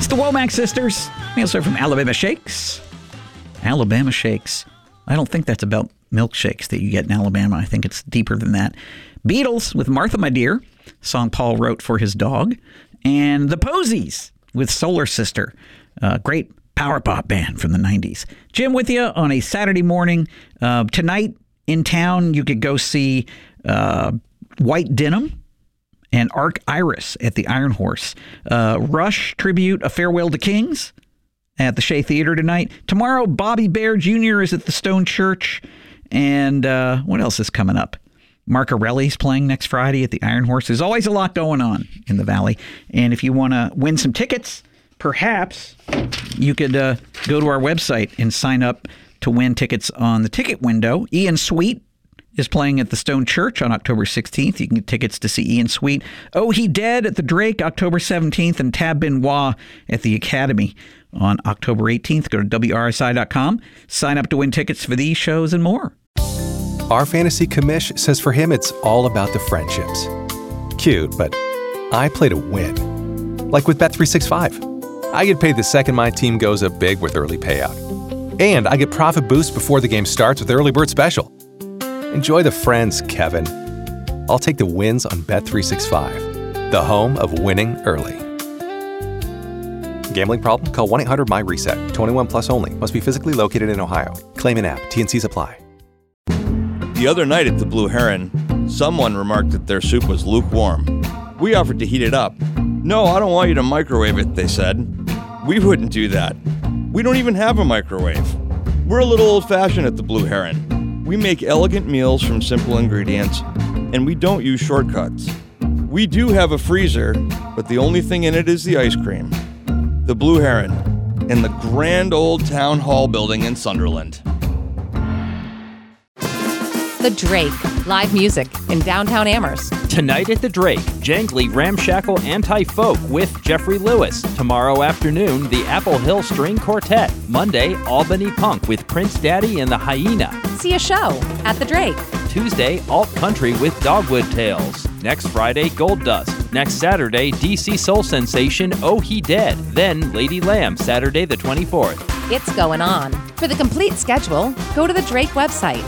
the Womack Sisters. We also heard from Alabama Shakes. Alabama Shakes. I don't think that's about milkshakes that you get in Alabama. I think it's deeper than that. Beatles with Martha, My Dear, song Paul wrote for his dog. And the Posies with Solar Sister, great power pop band from the 90s. Jim with you on a Saturday morning. Tonight in town, you could go see White Denim and Arc Iris at the Iron Horse. Rush tribute, A Farewell to Kings at the Shea Theater tonight. Tomorrow, Bobby Bear Jr. is at the Stone Church. And what else is coming up? Mark Arelli's playing next Friday at the Iron Horse. There's always a lot going on in the Valley. And if you want to win some tickets, perhaps you could go to our website and sign up to win tickets on the ticket window. Ian Sweet is playing at the Stone Church on October 16th. You can get tickets to see Ian Sweet. Oh, He Dead at the Drake October 17th, and Tab Benoit at the Academy on October 18th. Go to WRSI.com. Sign up to win tickets for these shows and more. Our fantasy commish says for him it's all about the friendships. Cute, but I play to win. Like with Bet365. I get paid the second my team goes up big with early payout. And I get profit boost before the game starts with Early Bird Special. Enjoy the friends, Kevin. I'll take the wins on Bet365, the home of winning early. Gambling problem? Call 1-800-MY-RESET. 21 plus only. Must be physically located in Ohio. Claim in app. T&Cs apply. The other night at the Blue Heron, someone remarked that their soup was lukewarm. We offered to heat it up. No, I don't want you to microwave it, they said. We wouldn't do that. We don't even have a microwave. We're a little old-fashioned at the Blue Heron. We make elegant meals from simple ingredients, and we don't use shortcuts. We do have a freezer, but the only thing in it is the ice cream. The Blue Heron, in the grand old town hall building in Sunderland. The Drake, live music in downtown Amherst. Tonight at the Drake, jangly, ramshackle, anti-folk with Jeffrey Lewis. Tomorrow afternoon, the Apple Hill String Quartet. Monday, Albany Punk with Prince Daddy and the Hyena. See a show at the Drake. Tuesday, Alt Country with Dogwood Tales. Next Friday, Gold Dust. Next Saturday, DC Soul Sensation, Oh He Dead. Then Lady Lamb, Saturday the 24th. It's going on. For the complete schedule, go to the Drake website.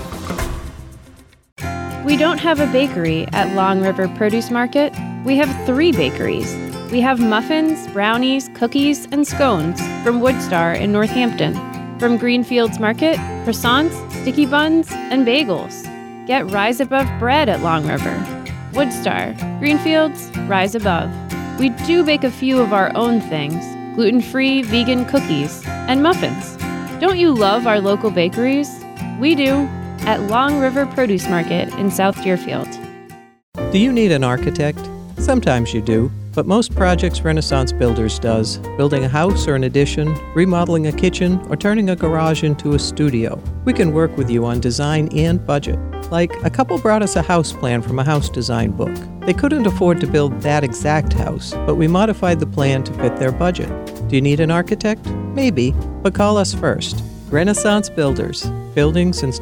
We don't have a bakery at Long River Produce Market. We have 3 bakeries. We have muffins, brownies, cookies, and scones from Woodstar in Northampton. From Greenfields Market, croissants, sticky buns, and bagels. Get Rise Above bread at Long River. Woodstar, Greenfields, Rise Above. We do bake a few of our own things, gluten-free vegan cookies, and muffins. Don't you love our local bakeries? We do. At Long River Produce Market in South Deerfield. Do you need an architect? Sometimes you do, but most projects Renaissance Builders does, building a house or an addition, remodeling a kitchen, or turning a garage into a studio. We can work with you on design and budget. Like, a couple brought us a house plan from a house design book. They couldn't afford to build that exact house, but we modified the plan to fit their budget. Do you need an architect? Maybe, but call us first. Renaissance Builders, building since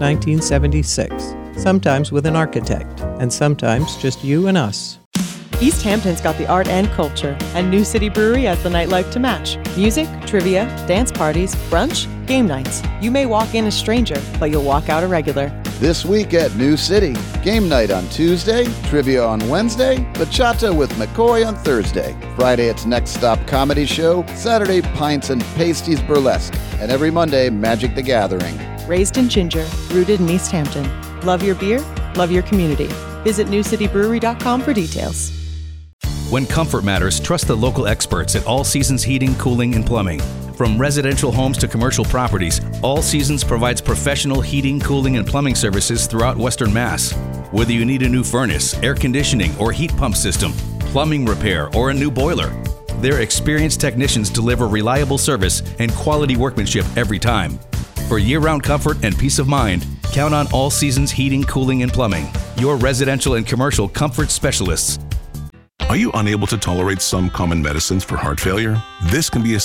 1976, sometimes with an architect, and sometimes just you and us. East Hampton's got the art and culture, and New City Brewery has the nightlife to match. Music, trivia, dance parties, brunch, game nights. You may walk in a stranger, but you'll walk out a regular. This week at New City, game night on Tuesday, trivia on Wednesday, bachata with McCoy on Thursday. Friday, it's Next Stop Comedy Show. Saturday, Pints and Pasties Burlesque. And every Monday, Magic the Gathering. Raised in Ginger, rooted in East Hampton. Love your beer, love your community. Visit newcitybrewery.com for details. When comfort matters, trust the local experts at All Seasons Heating, Cooling, and Plumbing. From residential homes to commercial properties, All Seasons provides professional heating, cooling, and plumbing services throughout Western Mass. Whether you need a new furnace, air conditioning, or heat pump system, plumbing repair, or a new boiler, their experienced technicians deliver reliable service and quality workmanship every time. For year-round comfort and peace of mind, count on All Seasons Heating, Cooling, and Plumbing, your residential and commercial comfort specialists. Are you unable to tolerate some common medicines for heart failure? This can be a